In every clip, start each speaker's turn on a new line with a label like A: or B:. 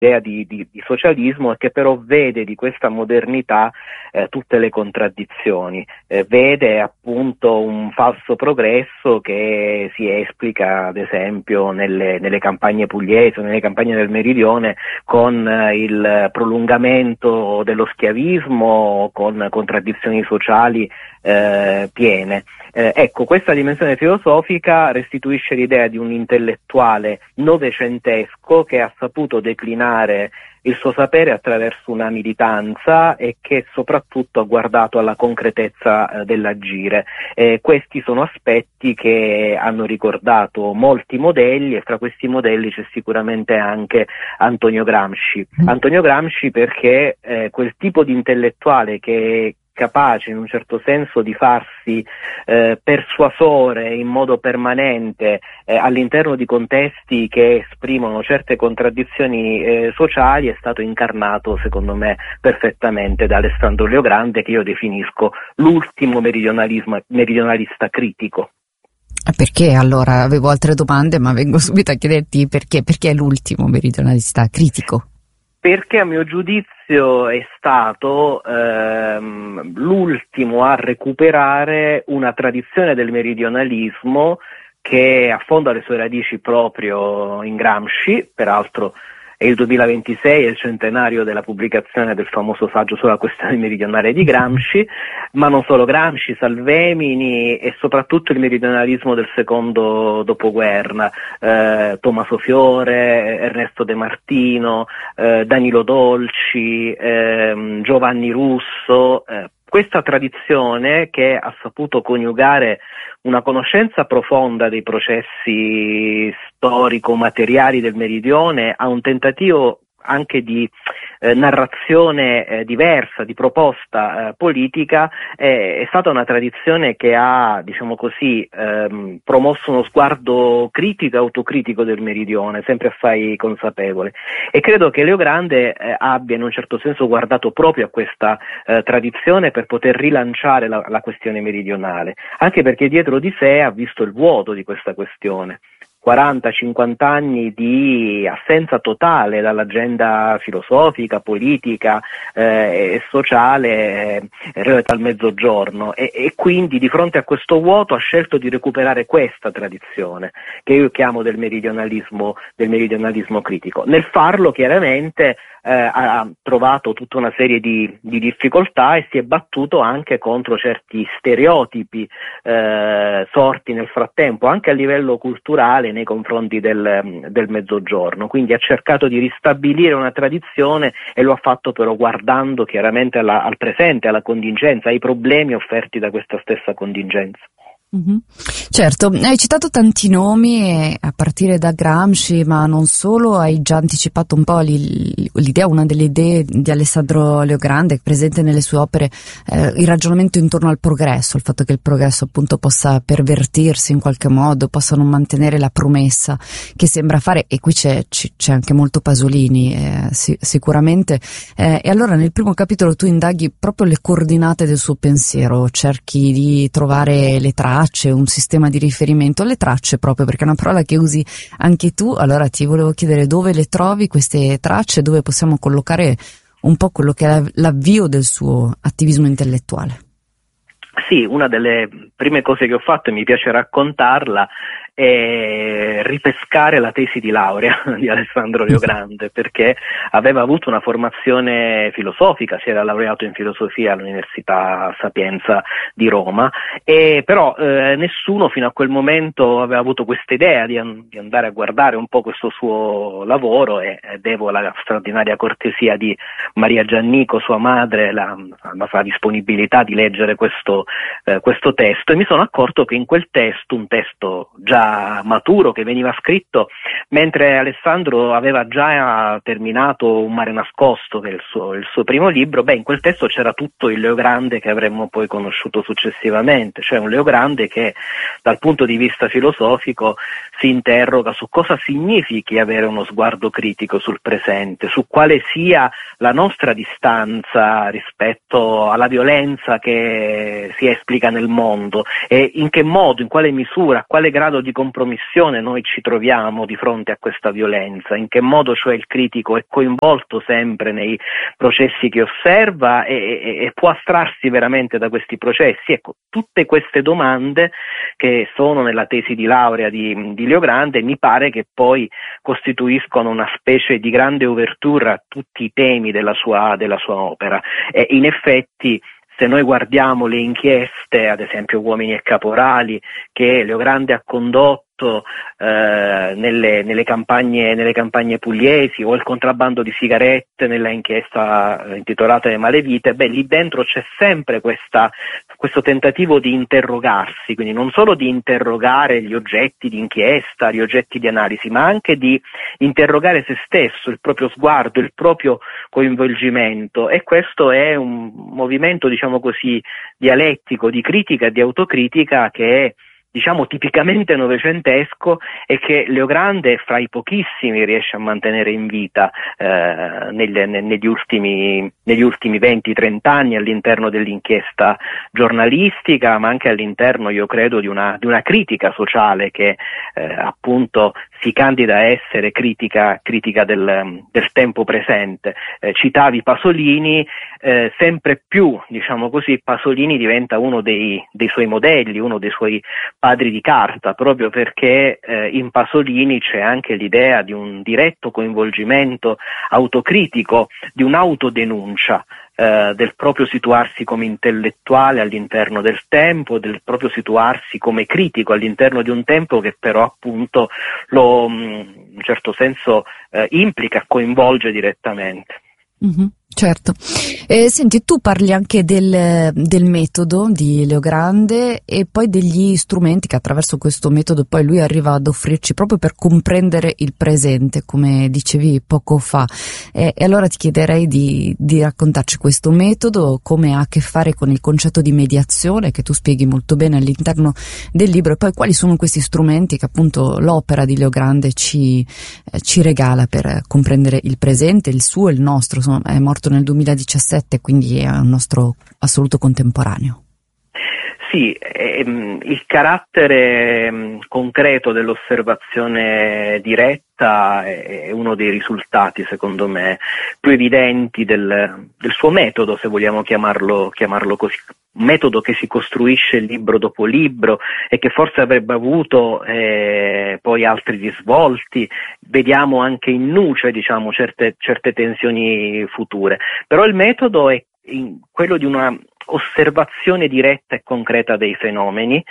A: idea di socialismo, e che però vede di questa modernità tutte le contraddizioni, vede appunto un falso progresso che si esplica ad esempio nelle campagne pugliesi o nelle campagne del meridione con il prolungamento dello schiavismo, con contraddizioni sociali piene. Ecco, questa dimensione filosofica restituisce l'idea di un intellettuale novecentesco che ha saputo declinare il suo sapere attraverso una militanza e che soprattutto ha guardato alla concretezza dell'agire. Questi sono aspetti che hanno ricordato molti modelli, e fra questi modelli c'è sicuramente anche Antonio Gramsci. Antonio Gramsci perché quel tipo di intellettuale che è capace in un certo senso di farsi persuasore in modo permanente all'interno di contesti che esprimono certe contraddizioni sociali, è stato incarnato secondo me perfettamente da Alessandro Leogrande, che io definisco l'ultimo meridionalista critico.
B: Perché allora? Avevo altre domande, ma vengo subito a chiederti perché è l'ultimo meridionalista critico?
A: Perché a mio giudizio è stato l'ultimo a recuperare una tradizione del meridionalismo che affonda le sue radici proprio in Gramsci. Peraltro è il 2026, è il centenario della pubblicazione del famoso saggio sulla questione meridionale di Gramsci, ma non solo Gramsci, Salvemini e soprattutto il meridionalismo del secondo dopoguerra, Tommaso Fiore, Ernesto De Martino, Danilo Dolci, Giovanni Russo. Questa tradizione che ha saputo coniugare una conoscenza profonda dei processi storico-materiali del meridione a un tentativo anche di narrazione diversa, di proposta politica, è stata una tradizione che ha, diciamo così, promosso uno sguardo critico e autocritico del meridione, sempre assai consapevole. E credo che Leogrande abbia in un certo senso guardato proprio a questa tradizione per poter rilanciare la questione meridionale, anche perché dietro di sé ha visto il vuoto di questa questione. 40-50 anni di assenza totale dall'agenda filosofica, politica e sociale relata al Mezzogiorno, e quindi di fronte a questo vuoto ha scelto di recuperare questa tradizione che io chiamo del meridionalismo critico. Nel farlo chiaramente ha trovato tutta una serie di difficoltà e si è battuto anche contro certi stereotipi sorti nel frattempo anche a livello culturale nei confronti del Mezzogiorno, quindi ha cercato di ristabilire una tradizione e lo ha fatto però guardando chiaramente al presente, alla contingenza, ai problemi offerti da questa stessa contingenza.
B: Mm-hmm. Certo, hai citato tanti nomi a partire da Gramsci, ma non solo, hai già anticipato un po' l'idea, una delle idee di Alessandro Leogrande presente nelle sue opere, il ragionamento intorno al progresso, il fatto che il progresso appunto possa pervertirsi in qualche modo, possa non mantenere la promessa che sembra fare, e qui c'è anche molto Pasolini sicuramente, e allora nel primo capitolo tu indaghi proprio le coordinate del suo pensiero, cerchi di trovare le tracce, un sistema di riferimento, le tracce proprio perché è una parola che usi anche tu. Allora ti volevo chiedere dove le trovi queste tracce, dove possiamo collocare un po' quello che è l'avvio del suo attivismo intellettuale.
A: Sì, una delle prime cose che ho fatto, e mi piace raccontarla, è ripescare la tesi di laurea di Alessandro Leogrande, perché aveva avuto una formazione filosofica, si era laureato in filosofia all'Università Sapienza di Roma, e però nessuno fino a quel momento aveva avuto questa idea di andare a guardare un po' questo suo lavoro, e devo la straordinaria cortesia di Maria Giannico, sua madre, la sua disponibilità di leggere questo testo, e mi sono accorto che in quel testo, un testo già maturo che veniva scritto mentre Alessandro aveva già terminato Un mare nascosto, che è il suo primo libro, in quel testo c'era tutto il Leogrande che avremmo poi conosciuto successivamente, cioè un Leogrande che dal punto di vista filosofico si interroga su cosa significhi avere uno sguardo critico sul presente, su quale sia la nostra distanza rispetto alla violenza che si esplica nel mondo, e in che modo, in quale misura, a quale grado di di compromissione noi ci troviamo di fronte a questa violenza? In che modo cioè il critico è coinvolto sempre nei processi che osserva e può astrarsi veramente da questi processi? Ecco, tutte queste domande che sono nella tesi di laurea di Leo Grande mi pare che poi costituiscono una specie di grande ouverture a tutti i temi della sua opera. E in effetti, se noi guardiamo le inchieste, ad esempio Uomini e Caporali, che Leo Grande ha condotto nelle campagne pugliesi, o il contrabbando di sigarette nella inchiesta intitolata Le Malevite, lì dentro c'è sempre questo tentativo di interrogarsi, quindi non solo di interrogare gli oggetti di inchiesta, gli oggetti di analisi, ma anche di interrogare se stesso, il proprio sguardo, il proprio coinvolgimento, e questo è un movimento, diciamo così, dialettico, di critica e di autocritica che è, diciamo, tipicamente novecentesco e che Leo Grande fra i pochissimi riesce a mantenere in vita negli ultimi 20-30 anni all'interno dell'inchiesta giornalistica, ma anche all'interno, io credo, di una critica sociale che appunto si candida a essere critica del tempo presente. Citavi Pasolini, sempre più, diciamo così, Pasolini diventa uno dei suoi modelli, uno dei suoi padri di carta, proprio perché in Pasolini c'è anche l'idea di un diretto coinvolgimento autocritico, di un'autodenuncia del proprio situarsi come intellettuale all'interno del tempo, del proprio situarsi come critico all'interno di un tempo che però appunto lo, in un certo senso, implica, coinvolge direttamente.
B: Mm-hmm. Certo. Senti, tu parli anche del metodo di Leo Grande e poi degli strumenti che attraverso questo metodo poi lui arriva ad offrirci proprio per comprendere il presente, come dicevi poco fa. E allora ti chiederei di raccontarci questo metodo, come ha a che fare con il concetto di mediazione che tu spieghi molto bene all'interno del libro, e poi quali sono questi strumenti che appunto l'opera di Leo Grande ci regala per comprendere il presente, il suo e il nostro. Insomma, è morto nel 2017, quindi è un nostro assoluto contemporaneo.
A: Sì, il carattere concreto dell'osservazione diretta è uno dei risultati, secondo me, più evidenti del suo metodo, se vogliamo chiamarlo così. Un metodo che si costruisce libro dopo libro e che forse avrebbe avuto poi altri risvolti. Vediamo anche in nuce, diciamo, certe tensioni future. Però il metodo è quello di una osservazione diretta e concreta dei fenomeni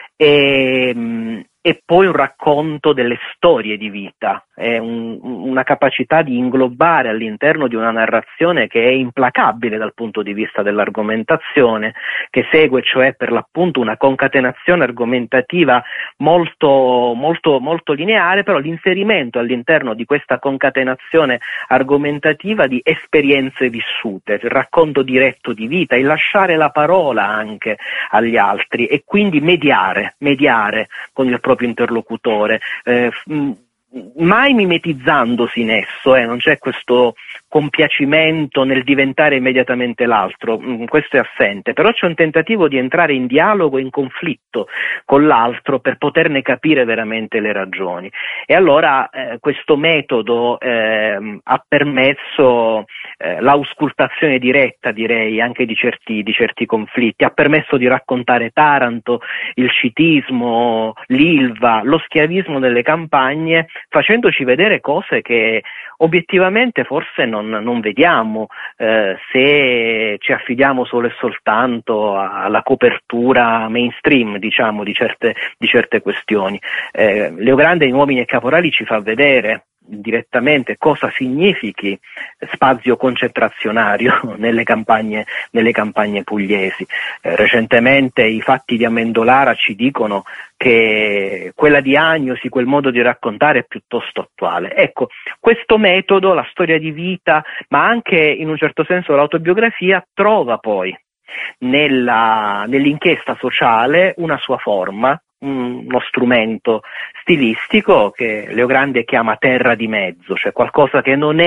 A: e poi un racconto delle storie di vita, è una capacità di inglobare all'interno di una narrazione che è implacabile dal punto di vista dell'argomentazione, che segue cioè per l'appunto una concatenazione argomentativa molto, molto, molto lineare, però l'inserimento all'interno di questa concatenazione argomentativa di esperienze vissute, il racconto diretto di vita, il lasciare la parola anche agli altri e quindi mediare con il proprio interlocutore, mai mimetizzandosi in esso, non c'è questo compiacimento nel diventare immediatamente l'altro, questo è assente, però c'è un tentativo di entrare in dialogo, in conflitto con l'altro per poterne capire veramente le ragioni. E allora questo metodo ha permesso l'auscultazione diretta, direi, anche di certi conflitti, ha permesso di raccontare Taranto, il scitismo, l'Ilva, lo schiavismo nelle campagne, facendoci vedere cose che obiettivamente forse non vediamo se ci affidiamo solo e soltanto alla copertura mainstream, diciamo, di certe questioni. Leo Grande in Uomini e Caporali ci fa vedere direttamente cosa significhi spazio concentrazionario nelle campagne pugliesi. Recentemente i fatti di Amendolara ci dicono che quella diagnosi, quel modo di raccontare è piuttosto attuale. Ecco, questo metodo, la storia di vita, ma anche in un certo senso l'autobiografia, trova poi nell'inchiesta sociale una sua forma, uno strumento stilistico che Leo Grande chiama terra di mezzo, cioè qualcosa che non è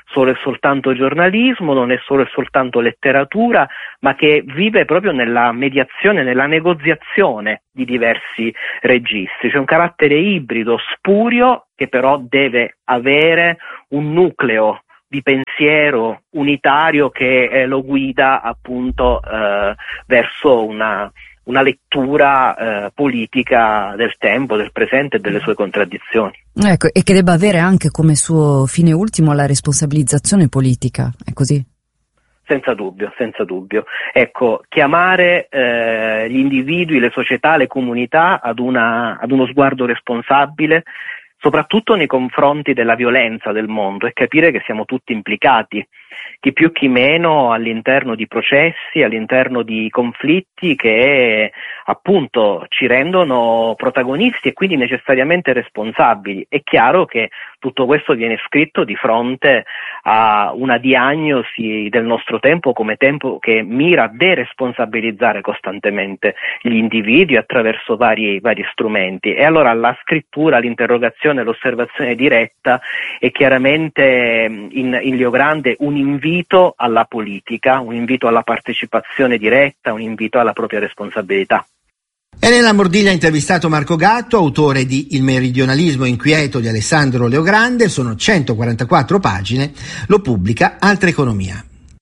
A: solo e soltanto giornalismo, non è solo e soltanto letteratura, ma che vive proprio nella mediazione, nella negoziazione di diversi registri. C'è un carattere ibrido, spurio, che però deve avere un nucleo di pensiero unitario che lo guida appunto verso una lettura politica del tempo, del presente e delle sue contraddizioni.
B: Ecco, e che debba avere anche come suo fine ultimo la responsabilizzazione politica, è così?
A: Senza dubbio, senza dubbio. Ecco, chiamare gli individui, le società, le comunità ad uno sguardo responsabile, soprattutto nei confronti della violenza del mondo, e capire che siamo tutti implicati, chi più chi meno, all'interno di processi, all'interno di conflitti che appunto ci rendono protagonisti e quindi necessariamente responsabili. È chiaro che tutto questo viene scritto di fronte a una diagnosi del nostro tempo come tempo che mira a deresponsabilizzare costantemente gli individui attraverso vari strumenti. E allora la scrittura, l'interrogazione, l'osservazione diretta è chiaramente in Leo Grande un invito alla politica, un invito alla partecipazione diretta, un invito alla propria responsabilità.
C: Elena Mordilli ha intervistato Marco Gatto, autore di Il meridionalismo inquieto di Alessandro Leogrande, sono 144 pagine, lo pubblica Altra Economia.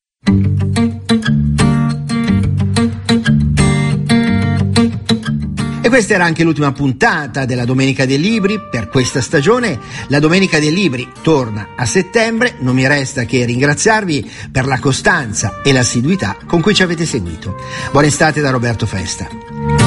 C: E questa era anche l'ultima puntata della Domenica dei Libri per questa stagione. La Domenica dei Libri torna a settembre, non mi resta che ringraziarvi per la costanza e l'assiduità con cui ci avete seguito. Buona estate da Roberto Festa.